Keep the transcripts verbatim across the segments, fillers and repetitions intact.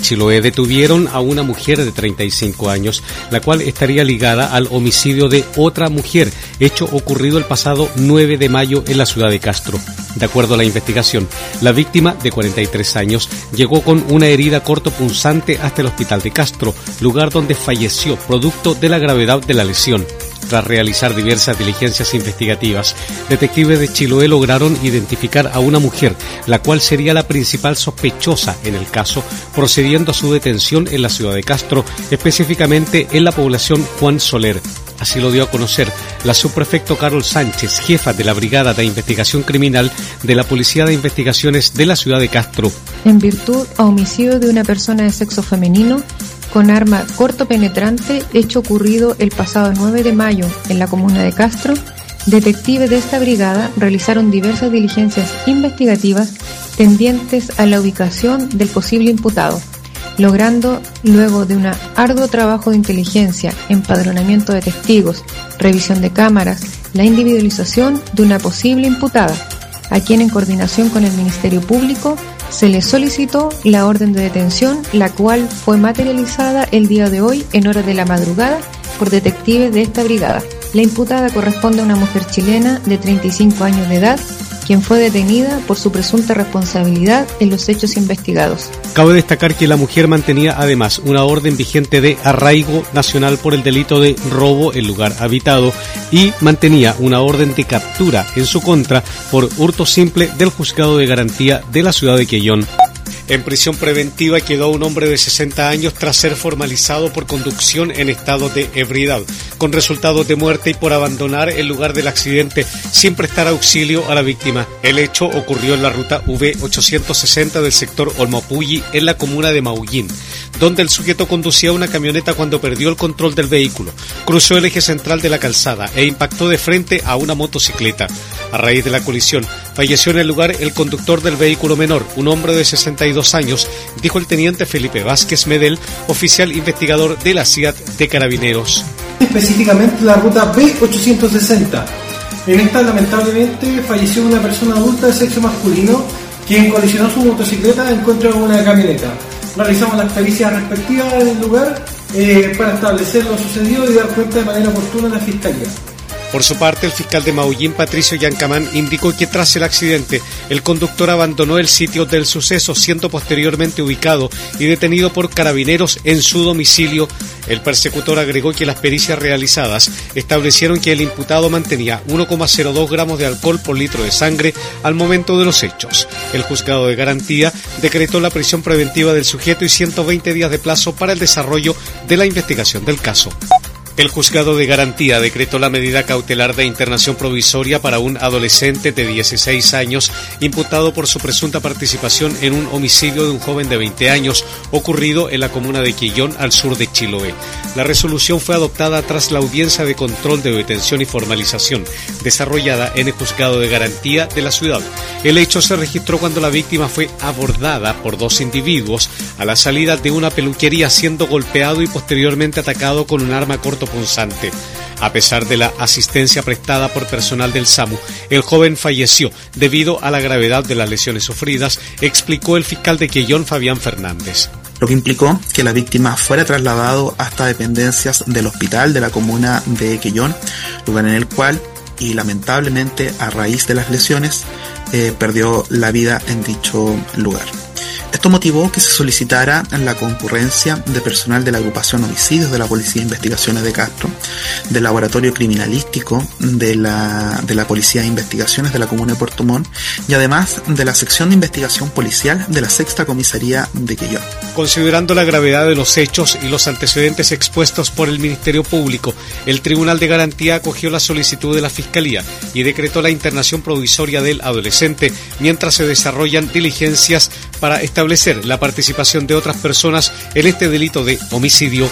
Chiloé detuvieron a una mujer de treinta y cinco años, la cual estaría ligada al homicidio de otra mujer, hecho ocurrido el pasado nueve de mayo en la ciudad de Castro. De acuerdo a la investigación, la víctima, de cuarenta y tres años, llegó con una herida cortopunzante hasta el hospital de Castro, lugar donde falleció producto de la gravedad de la lesión. Tras realizar diversas diligencias investigativas, detectives de Chiloé lograron identificar a una mujer, la cual sería la principal sospechosa en el caso, procediendo a su detención en la ciudad de Castro, específicamente en la población Juan Soler. Así lo dio a conocer la subprefecto Carol Sánchez, jefa de la Brigada de Investigación Criminal de la Policía de Investigaciones de la ciudad de Castro. En virtud a homicidio de una persona de sexo femenino con arma corto penetrante, hecho ocurrido el pasado nueve de mayo en la comuna de Castro, detectives de esta brigada realizaron diversas diligencias investigativas tendientes a la ubicación del posible imputado, logrando, luego de un arduo trabajo de inteligencia, empadronamiento de testigos, revisión de cámaras, la individualización de una posible imputada, a quien en coordinación con el Ministerio Público se le solicitó la orden de detención, la cual fue materializada el día de hoy en horas de la madrugada por detectives de esta brigada. La imputada corresponde a una mujer chilena de treinta y cinco años de edad, quien fue detenida por su presunta responsabilidad en los hechos investigados. Cabe destacar que la mujer mantenía además una orden vigente de arraigo nacional por el delito de robo en lugar habitado y mantenía una orden de captura en su contra por hurto simple del Juzgado de Garantía de la ciudad de Quellón. En prisión preventiva quedó un hombre de sesenta años tras ser formalizado por conducción en estado de ebriedad, con resultados de muerte y por abandonar el lugar del accidente sin prestar auxilio a la víctima. El hecho ocurrió en la ruta V ochocientos sesenta del sector Olmopulli, en la comuna de Maullín, donde el sujeto conducía una camioneta cuando perdió el control del vehículo, cruzó el eje central de la calzada e impactó de frente a una motocicleta. A raíz de la colisión, falleció en el lugar el conductor del vehículo menor, un hombre de sesenta y dos años, dijo el teniente Felipe Vázquez Medel, oficial investigador de la C I A T de Carabineros. Específicamente la ruta V ochocientos sesenta. En esta, lamentablemente, falleció una persona adulta de sexo masculino, quien colisionó su motocicleta en contra de una camioneta. Realizamos las pericias respectivas en el lugar eh, para establecer lo sucedido y dar cuenta de manera oportuna a la Fiscalía. Por su parte, el fiscal de Maullín, Patricio Yancamán, indicó que tras el accidente, el conductor abandonó el sitio del suceso, siendo posteriormente ubicado y detenido por Carabineros en su domicilio. El persecutor agregó que las pericias realizadas establecieron que el imputado mantenía uno coma cero dos gramos de alcohol por litro de sangre al momento de los hechos. El Juzgado de Garantía decretó la prisión preventiva del sujeto y ciento veinte días de plazo para el desarrollo de la investigación del caso. El Juzgado de Garantía decretó la medida cautelar de internación provisoria para un adolescente de dieciséis años imputado por su presunta participación en un homicidio de un joven de veinte años ocurrido en la comuna de Quellón, al sur de Chiloé. La resolución fue adoptada tras la audiencia de control de detención y formalización desarrollada en el Juzgado de Garantía de la ciudad. El hecho se registró cuando la víctima fue abordada por dos individuos a la salida de una peluquería, siendo golpeado y posteriormente atacado con un arma corto punzante. A pesar de la asistencia prestada por personal del SAMU, el joven falleció debido a la gravedad de las lesiones sufridas, explicó el fiscal de Quellón, Fabián Fernández. Lo que implicó que la víctima fuera trasladado hasta dependencias del hospital de la comuna de Quellón, lugar en el cual, y lamentablemente a raíz de las lesiones, eh, perdió la vida en dicho lugar. Esto motivó que se solicitara la concurrencia de personal de la agrupación Homicidios de la Policía de Investigaciones de Castro, del Laboratorio Criminalístico de la, de la Policía de Investigaciones de la Comuna de Puerto Montt y además de la Sección de Investigación Policial de la Sexta Comisaría de Quellón. Considerando la gravedad de los hechos y los antecedentes expuestos por el Ministerio Público, el Tribunal de Garantía acogió la solicitud de la Fiscalía y decretó la internación provisoria del adolescente mientras se desarrollan diligencias para establecer la participación de otras personas en este delito de homicidio.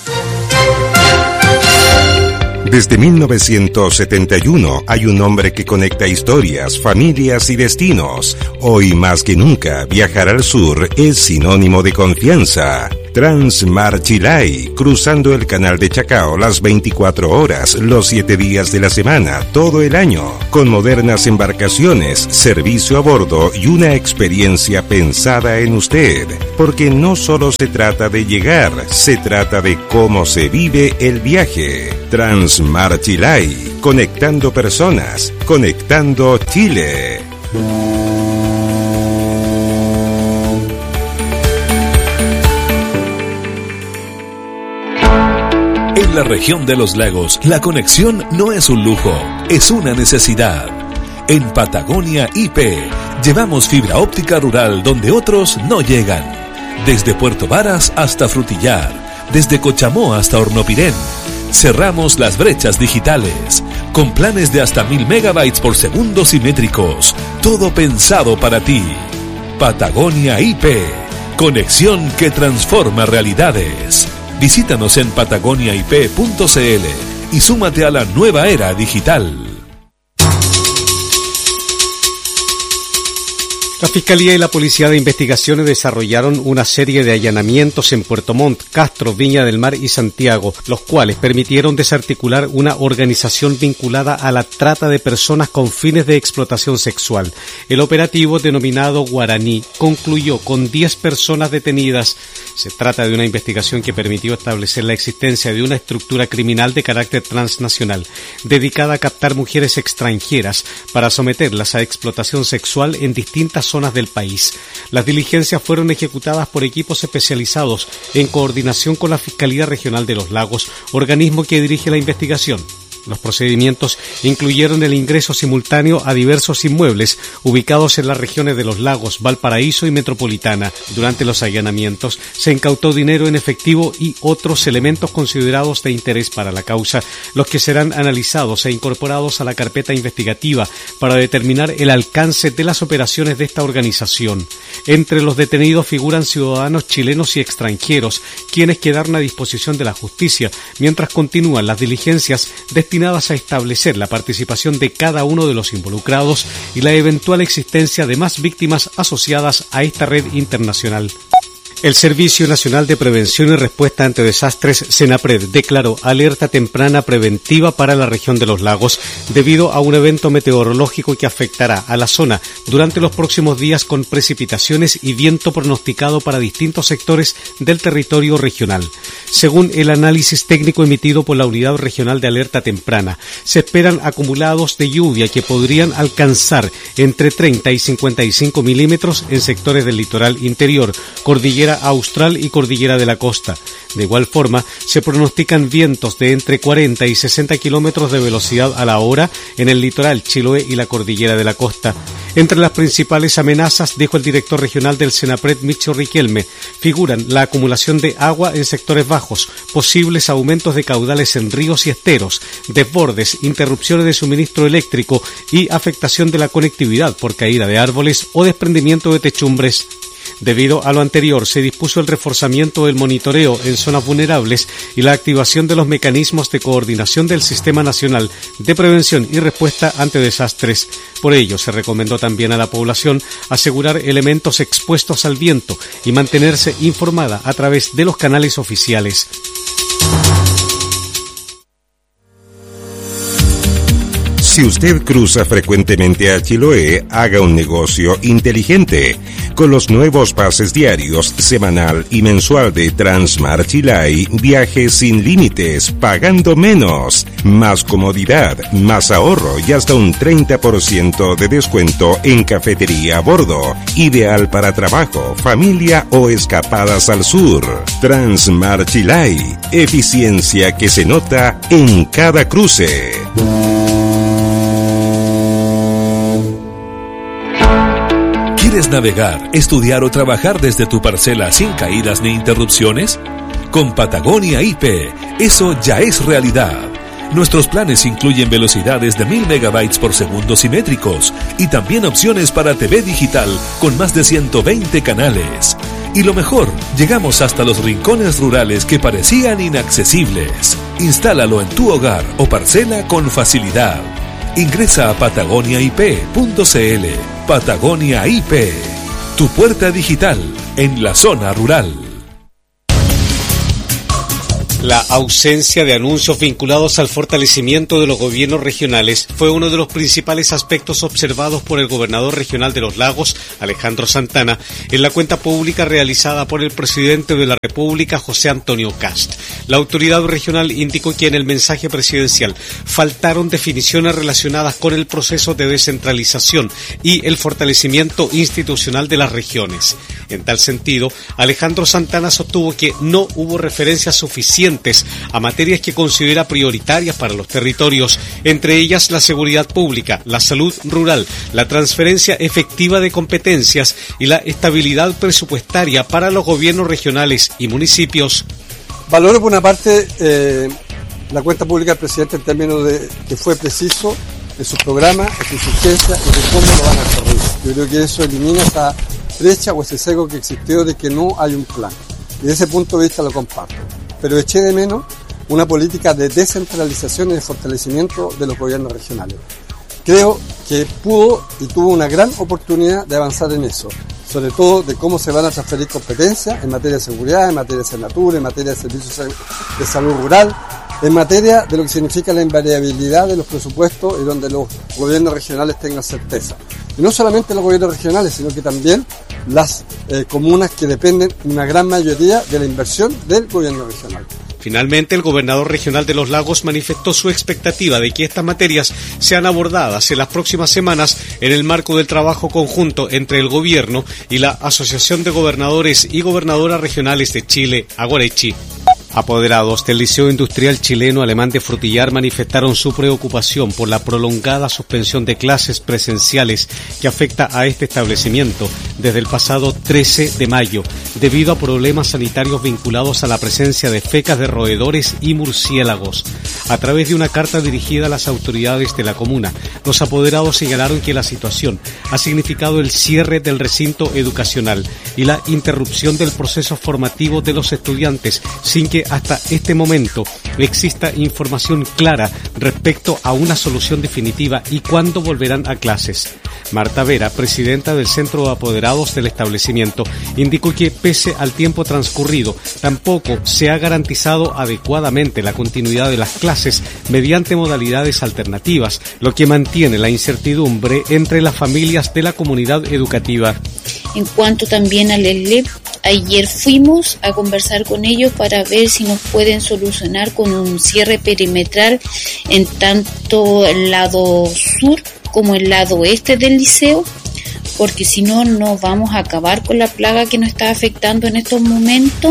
Desde mil novecientos setenta y uno hay un hombre que conecta historias, familias y destinos. Hoy más que nunca, viajar al sur es sinónimo de confianza. Transmarchilay, cruzando el canal de Chacao las veinticuatro horas, los siete días de la semana, todo el año, con modernas embarcaciones, servicio a bordo y una experiencia pensada en usted. Porque no solo se trata de llegar, se trata de cómo se vive el viaje. Transmarchilay, conectando personas, conectando Chile. En la región de los lagos, la conexión no es un lujo, es una necesidad. En Patagonia I P, llevamos fibra óptica rural donde otros no llegan. Desde Puerto Varas hasta Frutillar, desde Cochamó hasta Hornopirén. Cerramos las brechas digitales, con planes de hasta mil megabytes por segundo simétricos. Todo pensado para ti. Patagonia I P, conexión que transforma realidades. Visítanos en patagonia i p punto c l y súmate a la nueva era digital. La Fiscalía y la Policía de Investigaciones desarrollaron una serie de allanamientos en Puerto Montt, Castro, Viña del Mar y Santiago, los cuales permitieron desarticular una organización vinculada a la trata de personas con fines de explotación sexual. El operativo, denominado Guaraní, concluyó con diez personas detenidas. Se trata de una investigación que permitió establecer la existencia de una estructura criminal de carácter transnacional, dedicada a captar mujeres extranjeras para someterlas a explotación sexual en distintas zonas del país. Las diligencias fueron ejecutadas por equipos especializados en coordinación con la Fiscalía Regional de los Lagos, organismo que dirige la investigación. Los procedimientos incluyeron el ingreso simultáneo a diversos inmuebles ubicados en las regiones de los lagos, Valparaíso y Metropolitana. Durante los allanamientos se incautó dinero en efectivo y otros elementos considerados de interés para la causa, los que serán analizados e incorporados a la carpeta investigativa para determinar el alcance de las operaciones de esta organización. Entre los detenidos figuran ciudadanos chilenos y extranjeros, quienes quedaron a disposición de la justicia, mientras continúan las diligencias destinadas a establecer la participación de cada uno de los involucrados y la eventual existencia de más víctimas asociadas a esta red internacional. El Servicio Nacional de Prevención y Respuesta ante Desastres, SENAPRED, declaró alerta temprana preventiva para la región de los lagos debido a un evento meteorológico que afectará a la zona durante los próximos días con precipitaciones y viento pronosticado para distintos sectores del territorio regional. Según el análisis técnico emitido por la Unidad Regional de Alerta Temprana, se esperan acumulados de lluvia que podrían alcanzar entre treinta y cincuenta y cinco milímetros en sectores del litoral interior, cordillera austral y cordillera de la costa. De igual forma, se pronostican vientos de entre cuarenta y sesenta kilómetros de velocidad a la hora en el litoral, Chiloé y la cordillera de la costa. Entre las principales amenazas, dijo el director regional del SENAPRED, Micho Riquelme, figuran la acumulación de agua en sectores bajos, posibles aumentos de caudales en ríos y esteros, desbordes, interrupciones de suministro eléctrico y afectación de la conectividad por caída de árboles o desprendimiento de techumbres. Debido a lo anterior, se dispuso el reforzamiento del monitoreo en zonas vulnerables y la activación de los mecanismos de coordinación del Sistema Nacional de Prevención y Respuesta ante Desastres. Por ello, se recomendó también a la población asegurar elementos expuestos al viento y mantenerse informada a través de los canales oficiales. Si usted cruza frecuentemente a Chiloé, haga un negocio inteligente. Con los nuevos pases diarios, semanal y mensual de Transmarchilay, viaje sin límites, pagando menos. Más comodidad, más ahorro y hasta un treinta por ciento de descuento en cafetería a bordo. Ideal para trabajo, familia o escapadas al sur. Transmarchilay, eficiencia que se nota en cada cruce. ¿Quieres navegar, estudiar o trabajar desde tu parcela sin caídas ni interrupciones? Con Patagonia I P, eso ya es realidad. Nuestros planes incluyen velocidades de mil megabytes por segundo simétricos y también opciones para T V digital con más de ciento veinte canales. Y lo mejor, llegamos hasta los rincones rurales que parecían inaccesibles. Instálalo en tu hogar o parcela con facilidad. Ingresa a patagonia i p punto c l. Patagonia I P, tu puerta digital en la zona rural. La ausencia de anuncios vinculados al fortalecimiento de los gobiernos regionales fue uno de los principales aspectos observados por el gobernador regional de Los Lagos, Alejandro Santana, en la cuenta pública realizada por el presidente de la República, José Antonio Kast. La autoridad regional indicó que en el mensaje presidencial faltaron definiciones relacionadas con el proceso de descentralización y el fortalecimiento institucional de las regiones. En tal sentido, Alejandro Santana sostuvo que no hubo referencias suficientes a materias que considera prioritarias para los territorios, entre ellas la seguridad pública, la salud rural, la transferencia efectiva de competencias y la estabilidad presupuestaria para los gobiernos regionales y municipios. Valoro por una parte eh, la cuenta pública del presidente en términos de que fue preciso en su programa, en su exigencia y de cómo lo van a desarrollar. Yo creo que eso elimina esa brecha o ese sesgo que existió de que no hay un plan. Y desde ese punto de vista lo comparto. Pero eché de menos una política de descentralización y de fortalecimiento de los gobiernos regionales. Creo que pudo y tuvo una gran oportunidad de avanzar en eso, sobre todo de cómo se van a transferir competencias en materia de seguridad, en materia de Senatur, en materia de servicios de salud rural, en materia de lo que significa la invariabilidad de los presupuestos y donde los gobiernos regionales tengan certeza. Y no solamente los gobiernos regionales, sino que también las eh, comunas que dependen una gran mayoría de la inversión del gobierno regional. Finalmente, el gobernador regional de Los Lagos manifestó su expectativa de que estas materias sean abordadas en las próximas semanas en el marco del trabajo conjunto entre el gobierno y la Asociación de Gobernadores y Gobernadoras Regionales de Chile, Agorechi. Apoderados del Liceo Industrial Chileno Alemán de Frutillar manifestaron su preocupación por la prolongada suspensión de clases presenciales que afecta a este establecimiento desde el pasado trece de mayo, debido a problemas sanitarios vinculados a la presencia de fecas de roedores y murciélagos. A través de una carta dirigida a las autoridades de la comuna, los apoderados señalaron que la situación ha significado el cierre del recinto educacional y la interrupción del proceso formativo de los estudiantes, sin que hasta este momento exista información clara respecto a una solución definitiva y cuándo volverán a clases. Marta Vera, presidenta del Centro de Apoderados del establecimiento, indicó que pese al tiempo transcurrido, tampoco se ha garantizado adecuadamente la continuidad de las clases mediante modalidades alternativas, lo que mantiene la incertidumbre entre las familias de la comunidad educativa. En cuanto también al E L E P, ayer fuimos a conversar con ellos para ver si nos pueden solucionar con un cierre perimetral en tanto el lado sur como el lado oeste del liceo, porque si no, no vamos a acabar con la plaga que nos está afectando en estos momentos,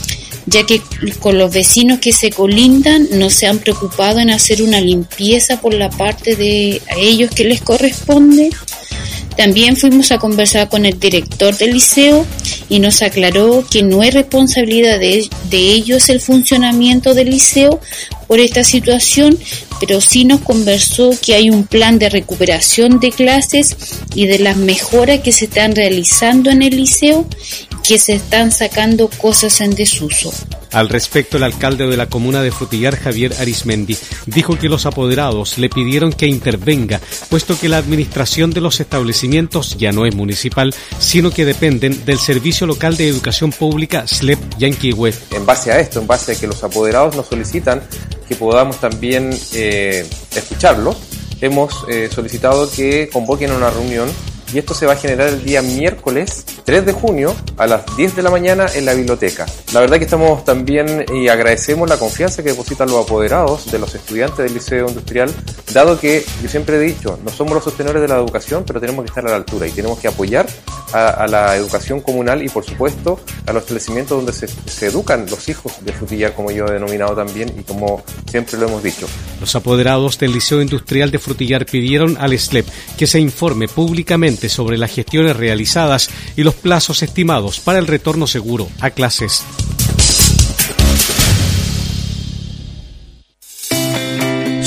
ya que con los vecinos que se colindan no se han preocupado en hacer una limpieza por la parte de a ellos que les corresponde. También fuimos a conversar con el director del liceo y nos aclaró que no es responsabilidad de, de ellos el funcionamiento del liceo por esta situación, pero sí nos conversó que hay un plan de recuperación de clases y de las mejoras que se están realizando en el liceo, que se están sacando cosas en desuso. Al respecto, el alcalde de la comuna de Frutillar, Javier Arismendi, dijo que los apoderados le pidieron que intervenga, puesto que la administración de los establecimientos ya no es municipal, sino que dependen del Servicio Local de Educación Pública S L E P Yanquihue. En base a esto, en base a que los apoderados nos solicitan que podamos también eh, escucharlos, hemos eh, solicitado que convoquen una reunión. Y esto se va a generar el día miércoles tres de junio a las diez de la mañana en la biblioteca. La verdad que estamos también y agradecemos la confianza que depositan los apoderados de los estudiantes del Liceo Industrial, dado que yo siempre he dicho, no somos los sostenedores de la educación, pero tenemos que estar a la altura y tenemos que apoyar a, a la educación comunal y por supuesto a los establecimientos donde se, se educan los hijos de Frutillar, como yo he denominado también y como siempre lo hemos dicho. Los apoderados del Liceo Industrial de Frutillar pidieron al S L E P que se informe públicamente sobre las gestiones realizadas y los plazos estimados para el retorno seguro a clases.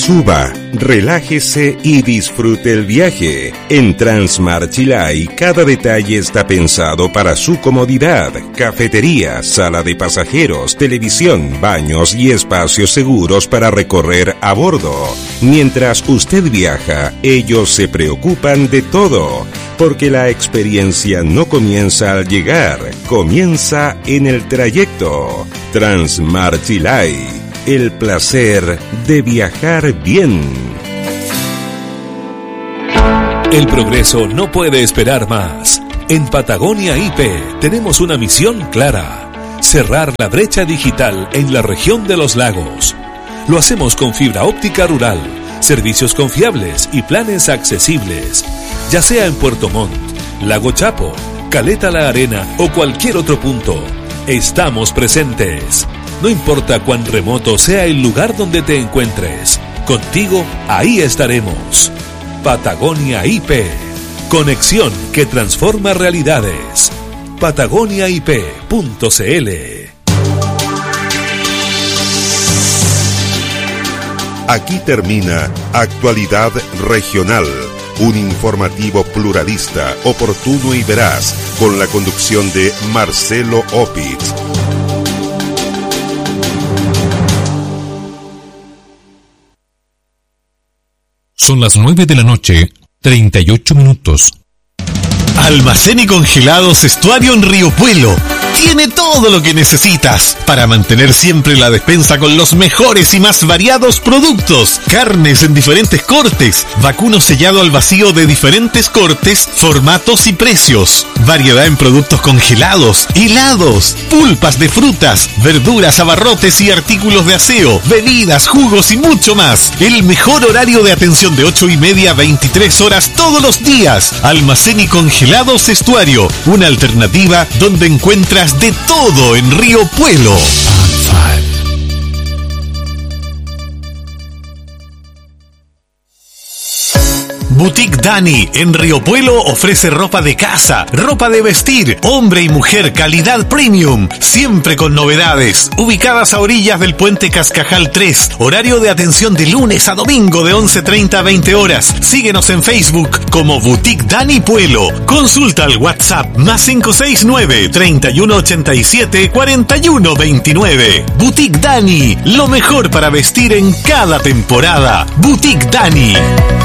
Suba, relájese y disfrute el viaje. En Transmar Chilay, cada detalle está pensado para su comodidad. Cafetería, sala de pasajeros, televisión, baños y espacios seguros para recorrer a bordo. Mientras usted viaja, ellos se preocupan de todo, porque la experiencia no comienza al llegar, comienza en el trayecto. Transmar Chilay. El placer de viajar bien. El progreso no puede esperar más. En Patagonia I P tenemos una misión clara: cerrar la brecha digital en la región de los lagos. Lo hacemos con fibra óptica rural, servicios confiables y planes accesibles. Ya sea en Puerto Montt, Lago Chapo, Caleta La Arena o cualquier otro punto, estamos presentes. No importa cuán remoto sea el lugar donde te encuentres, contigo ahí estaremos. Patagonia I P, conexión que transforma realidades. patagonia i p punto c l. Aquí termina Actualidad Regional, un informativo pluralista, oportuno y veraz, con la conducción de Marcelo Opitz. Son las nueve de la noche, treinta y ocho minutos. Almacén y Congelados Estuario en Río Puelo. Tiene todo lo que necesitas para mantener siempre la despensa con los mejores y más variados productos. Carnes en diferentes cortes, vacuno sellado al vacío de diferentes cortes, formatos y precios. Variedad en productos congelados, helados, pulpas de frutas, verduras, abarrotes y artículos de aseo, bebidas, jugos y mucho más. El mejor horario de atención de ocho y media a veintitrés horas todos los días. Almacén y Congelados Estuario, una alternativa donde encuentras de todo en Río Puelo. Boutique Dani en Río Puelo ofrece ropa de casa, ropa de vestir, hombre y mujer, calidad premium, siempre con novedades. Ubicadas a orillas del puente Cascajal tres, horario de atención de lunes a domingo de once treinta a veinte horas. Síguenos en Facebook como Boutique Dani Puelo. Consulta al WhatsApp más cinco seis nueve, treinta y uno ochenta y siete, cuarenta y uno veintinueve. Boutique Dani, lo mejor para vestir en cada temporada. Boutique Dani.